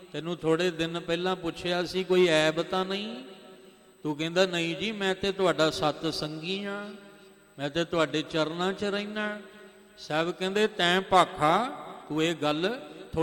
ਤੈਨੂੰ ਥੋੜ੍ਹੇ ਦਿਨ ਪਹਿਲਾਂ ਪੁੱਛਿਆ ਸੀ ਕੋਈ ਐਬ ਤਾਂ ਨਹੀਂ? ਤੂੰ ਕਹਿੰਦਾ ਨਹੀਂ ਜੀ, ਮੈਂ ਤੇ ਤੁਹਾਡਾ ਸਤ ਸੰਗੀ ਹਾਂ, ਮੈਂ ਤੇ ਤੁਹਾਡੇ ਚਰਨਾਂ 'ਚ ਰਹਿਣਾ। ਸਾਹਿਬ ਕਹਿੰਦੇ ਤੈਂ ਭਾਖਾ, ਤੂੰ ਇਹ ਗੱਲ